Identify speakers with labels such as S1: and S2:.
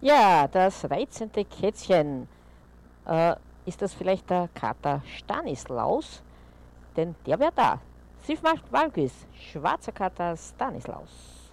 S1: Ja, das reizende Kätzchen. Ist das vielleicht der Kater Stanislaus? Denn der wäre da. Sif macht Walküs, schwarzer Kater Stanislaus.